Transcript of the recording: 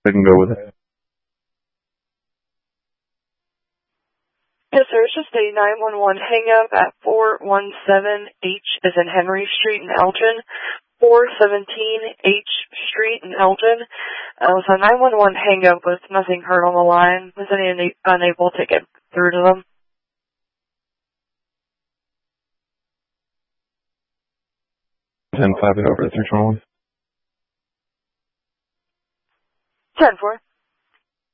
I can go with it. Yes, sir. It's just a 911 hang-up at 417H as in Henry Street in Elgin. 417H Street in Elgin. It was a 911 hang-up with nothing heard on the line. Was any unable to get through to them? 10-5 over to 321. 10-4.